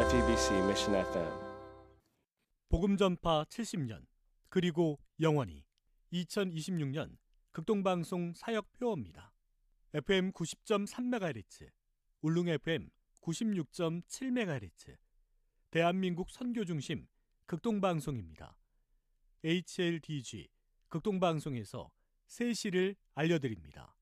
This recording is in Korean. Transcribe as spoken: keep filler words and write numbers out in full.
티비씨 Mission 에프엠. 복음전파 칠십 년 그리고 영원히 이천이십육 년 극동방송 사역표어입니다. 에프엠 구십 점 삼 메가헤르츠, 울릉 에프엠 구십육 점 칠 메가헤르츠, 대한민국 선교중심 극동방송입니다. 에이치엘디지 극동방송에서 새 시를 알려드립니다.